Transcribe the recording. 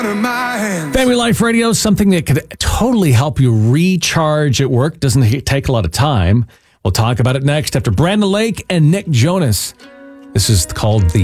Family Life Radio, something that could totally help you recharge at work. Doesn't take a lot of time. We'll talk about it next after Brandon Lake and Nick Jonas. This is called The